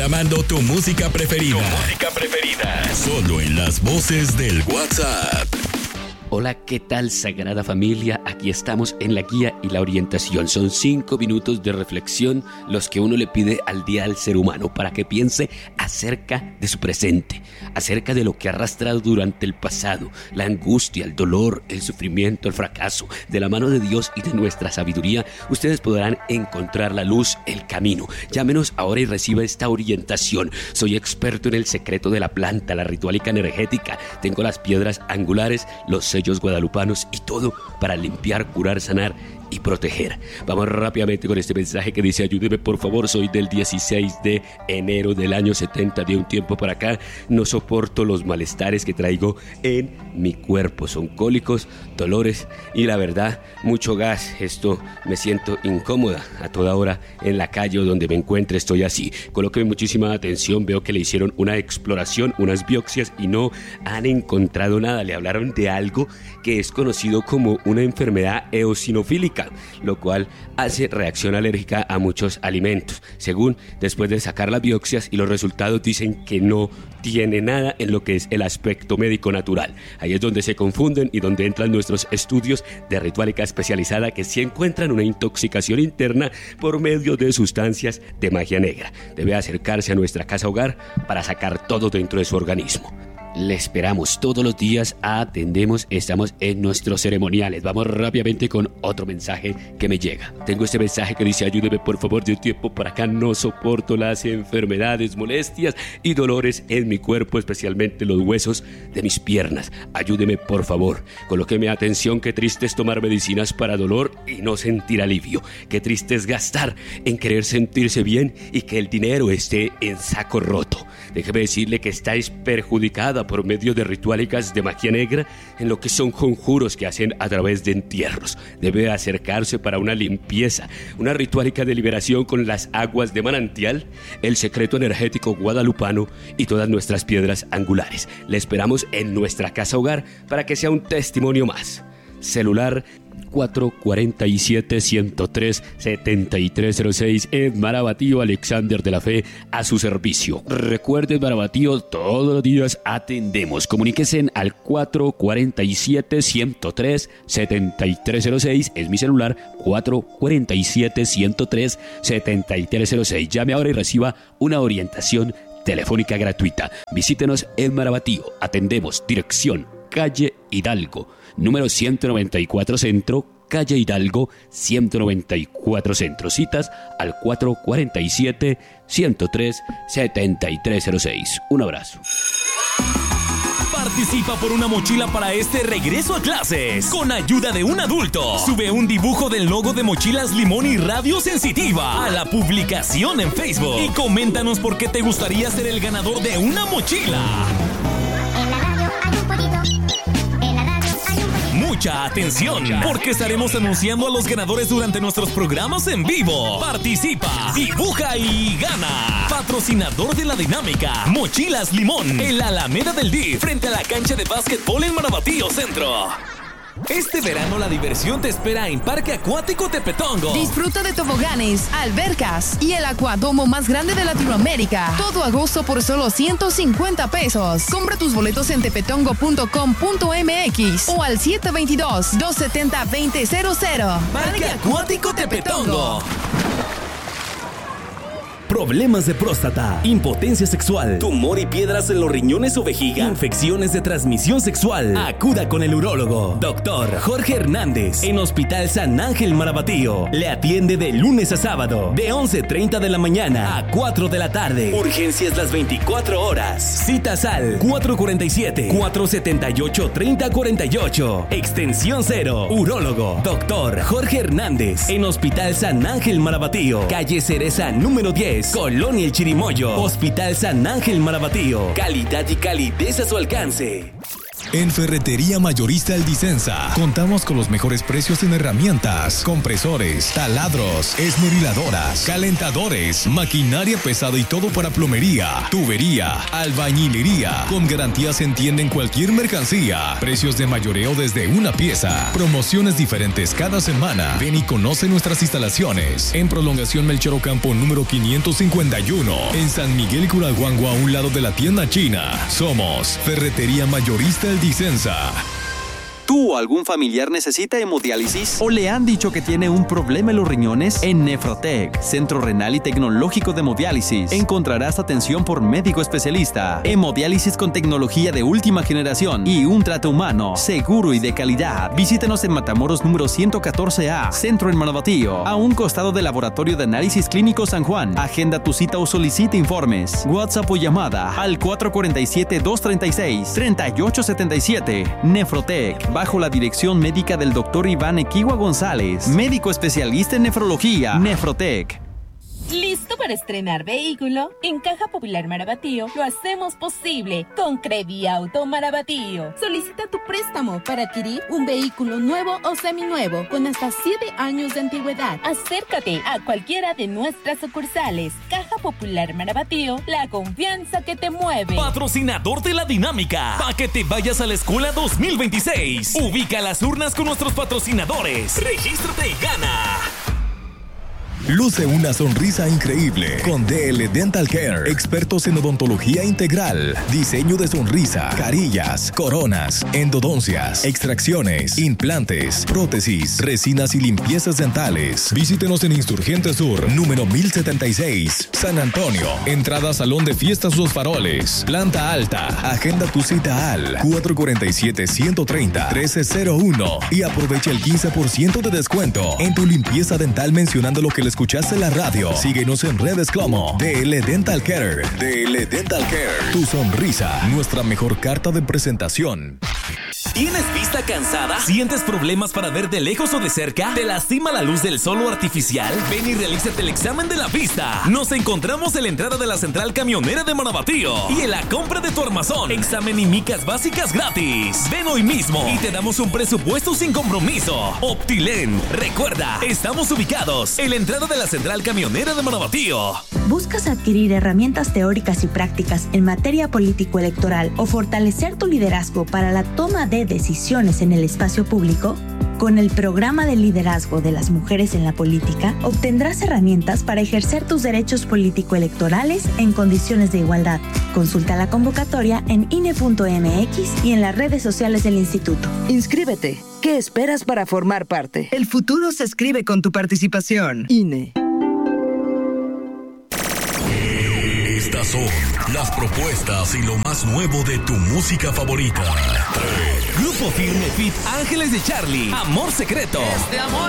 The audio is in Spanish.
programando tu música preferida. Solo en las voces del WhatsApp. Hola, ¿qué tal, Sagrada Familia? Aquí estamos en la guía y la orientación. Son 5 minutos de reflexión los que uno le pide al día al ser humano para que piense acerca de su presente, acerca de lo que ha arrastrado durante el pasado, la angustia, el dolor, el sufrimiento, el fracaso. De la mano de Dios y de nuestra sabiduría, ustedes podrán encontrar la luz, el camino. Llámenos ahora y reciba esta orientación. Soy experto en el secreto de la planta, la ritualica energética. Tengo las piedras angulares, los sellos guadalupanos y todo para limpiar, curar, sanar y proteger. Vamos rápidamente con este mensaje que dice: ayúdeme por favor, soy del 16 de enero del año 70, de un tiempo para acá no soporto los malestares que traigo en mi cuerpo, son cólicos, dolores y la verdad mucho gas. Esto me siento incómoda a toda hora en la calle o donde me encuentre, estoy así. Colóqueme muchísima atención, veo que le hicieron una exploración, unas biopsias y no han encontrado nada. Le hablaron de algo que es conocido como una enfermedad eosinofílica, lo cual hace reacción alérgica a muchos alimentos. Según después de sacar las biopsias y los resultados dicen que no tiene nada en lo que es el aspecto médico natural. Ahí es donde se confunden y donde entran nuestros estudios de ritualica especializada, que sí encuentran una intoxicación interna por medio de sustancias de magia negra. Debe acercarse a nuestra casa hogar para sacar todo dentro de su organismo. Le esperamos todos los días, atendemos, estamos en nuestros ceremoniales. Vamos rápidamente con otro mensaje que me llega. Tengo este mensaje que dice: ayúdeme por favor, de un tiempo para acá no soporto las enfermedades, molestias y dolores en mi cuerpo, especialmente los huesos de mis piernas. Ayúdeme por favor, colóqueme atención. Qué triste es tomar medicinas para dolor y no sentir alivio. Qué triste es gastar en querer sentirse bien y que el dinero esté en saco roto. Déjeme decirle que estáis perjudicada por medio de ritualicas de magia negra, en lo que son conjuros que hacen a través de entierros. Debe acercarse para una limpieza, una ritualica de liberación con las aguas de manantial, el secreto energético guadalupano y todas nuestras piedras angulares. Le esperamos en nuestra casa hogar para que sea un testimonio más. Celular 447-103-7306. Edmar Abatío, Alexander de la Fe, a su servicio. Recuerde, Edmar Abatío, todos los días atendemos. Comuníquese al 447-103-7306. Es mi celular, 447-103-7306. Llame ahora y reciba una orientación telefónica gratuita. Visítenos, Edmar Abatío. Atendemos. Dirección: calle Hidalgo, número 194 Centro, calle Hidalgo, 194 Centro. Citas al 447-103-7306. Un abrazo. Participa por una mochila para este regreso a clases con ayuda de un adulto. Sube un dibujo del logo de Mochilas Limón y Radio Sensitiva a la publicación en Facebook y coméntanos por qué te gustaría ser el ganador de una mochila. En la radio hay un pollito. Mucha atención, porque estaremos anunciando a los ganadores durante nuestros programas en vivo. Participa, dibuja y gana. Patrocinador de la dinámica: Mochilas Limón, en la Alameda del DIF, frente a la cancha de básquetbol en Marabatío Centro. Este verano la diversión te espera en Parque Acuático Tepetongo. Disfruta de toboganes, albercas y el acuadomo más grande de Latinoamérica. Todo agosto por solo 150 pesos. Compra tus boletos en tepetongo.com.mx o al 722-270-2000. Parque Acuático Tepetongo. Problemas de próstata, impotencia sexual, tumor y piedras en los riñones o vejiga, infecciones de transmisión sexual. Acuda con el urólogo Dr. Jorge Hernández en Hospital San Ángel Marabatío. Le atiende de lunes a sábado de 11:30 de la mañana a 4 de la tarde. Urgencias las 24 horas. Citas al 447-478-3048. Extensión 0. Urólogo Dr. Jorge Hernández en Hospital San Ángel Marabatío. Calle Cereza número 10. Colonia El Chirimoyo. Hospital San Ángel Marabatío. Calidad y calidez a su alcance. En Ferretería Mayorista El Disensa contamos con los mejores precios en herramientas, compresores, taladros, esmeriladoras, calentadores, maquinaria pesada y todo para plomería, tubería, albañilería. Con garantías en tienda en cualquier mercancía. Precios de mayoreo desde una pieza. Promociones diferentes cada semana. Ven y conoce nuestras instalaciones. En Prolongación Melchor Ocampo número 551. En San Miguel Curaguango, a un lado de la tienda china. Somos Ferretería Mayorista El Disensa. ¿Tú o algún familiar necesita hemodiálisis? ¿O le han dicho que tiene un problema en los riñones? En Nefrotec, Centro Renal y Tecnológico de Hemodiálisis, encontrarás atención por médico especialista, hemodiálisis con tecnología de última generación y un trato humano, seguro y de calidad. Visítenos en Matamoros número 114A, Centro en Marabatío, a un costado del Laboratorio de Análisis Clínico San Juan. Agenda tu cita o solicita informes. WhatsApp o llamada al 447-236-3877. Nefrotec, bajo la dirección médica del Dr. Iván Equigua González, médico especialista en nefrología. Nefrotec. ¿Listo para estrenar vehículo? En Caja Popular Marabatío lo hacemos posible con Crediauto Marabatío. Solicita tu préstamo para adquirir un vehículo nuevo o seminuevo con hasta 7 años de antigüedad. Acércate a cualquiera de nuestras sucursales. Caja Popular Marabatío, la confianza que te mueve. Patrocinador de la dinámica, para que te vayas a la escuela 2026. Ubica las urnas con nuestros patrocinadores. Regístrate y gana. Luce una sonrisa increíble con DL Dental Care, expertos en odontología integral, diseño de sonrisa, carillas, coronas, endodoncias, extracciones, implantes, prótesis, resinas y limpiezas dentales. Visítenos en Insurgente Sur, número 1076, San Antonio. Entrada Salón de Fiestas Los Faroles, planta alta. Agenda tu cita al 447-130-1301 y aprovecha el 15% de descuento en tu limpieza dental mencionando lo que les escuchaste en la radio. Síguenos en redes como DL Dental Care. DL Dental Care. Tu sonrisa, nuestra mejor carta de presentación. ¿Tienes vista cansada? ¿Sientes problemas para ver de lejos o de cerca? ¿Te lastima la luz del sol o artificial? Ven y realízate el examen de la vista. Nos encontramos en la entrada de la Central Camionera de Marabatío y en la compra de tu armazón. Examen y micas básicas gratis. Ven hoy mismo y te damos un presupuesto sin compromiso. Optilen. Recuerda, estamos ubicados en la entrada de la Central Camionera de Marabatío. ¿Buscas adquirir herramientas teóricas y prácticas en materia político-electoral o fortalecer tu liderazgo para la toma de decisiones en el espacio público? Con el programa de liderazgo de las mujeres en la política, obtendrás herramientas para ejercer tus derechos político-electorales en condiciones de igualdad. Consulta la convocatoria en INE.mx y en las redes sociales del instituto. Inscríbete. ¿Qué esperas para formar parte? El futuro se escribe con tu participación. INE. Estas son las propuestas y lo más nuevo de tu música favorita. Grupo Firme Fit Ángeles de Charlie. Amor Secreto.